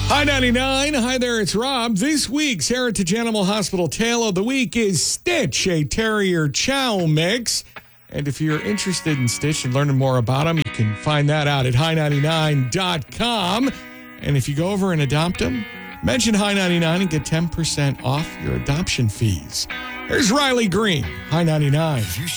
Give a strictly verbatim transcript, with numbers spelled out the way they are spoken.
Hi ninety-nine. Hi there, it's Rob. This week's Heritage Animal Hospital Tale of the Week is Stitch, a Terrier Chow mix. And if you're interested in Stitch and learning more about him, you can find that out at hi ninety-nine dot com. And if you go over and adopt him, mention Hi ninety-nine and get ten percent off your adoption fees. Here's Riley Green, Hi ninety-nine.